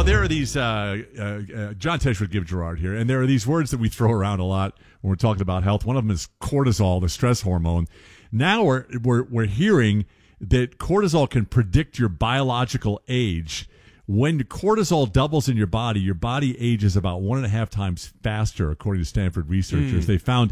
there are these, John Tesh would give Gerard here, and there are these words that we throw around a lot when we're talking about health. One of them is cortisol, the stress hormone. Now we're hearing that cortisol can predict your biological age. When cortisol doubles in your body ages about 1.5 times faster, according to Stanford researchers. They found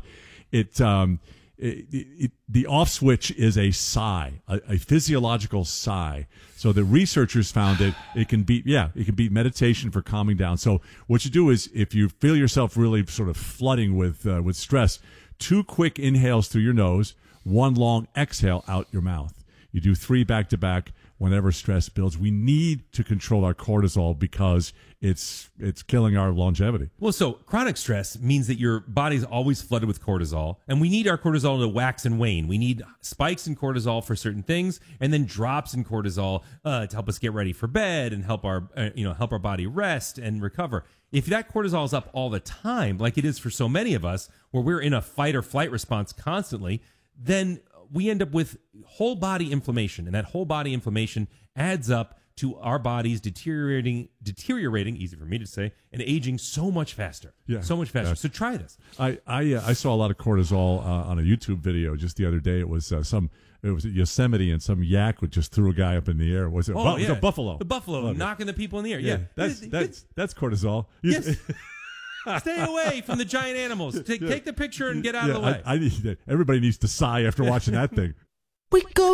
the off switch is a sigh, a physiological sigh. So the researchers found that it can beat meditation for calming down. So what you do is, if you feel yourself really sort of flooding with stress, 2 quick inhales through your nose, 1 long exhale out your mouth. You do 3 back to back. Whenever stress builds, we need to control our cortisol because it's killing our longevity. Well, so chronic stress means that your body's always flooded with cortisol, and we need our cortisol to wax and wane. We need spikes in cortisol for certain things, and then drops in cortisol to help us get ready for bed and help our body rest and recover. If that cortisol is up all the time, like it is for so many of us, where we're in a fight or flight response constantly, then we end up with whole body inflammation, and that whole body inflammation adds up to our bodies deteriorating, easy for me to say, and aging so much faster. Yeah. So much faster. Yeah. So try this. I saw a lot of cortisol on a YouTube video just the other day. It was at Yosemite, and some yak just threw a guy up in the air. Was it? Oh, yeah. It was a buffalo. The buffalo knocking the people in the air. Yeah. That's cortisol. Yes. Stay away from the giant animals. Take the picture and get out of the way. Everybody needs to sigh after watching that thing. We go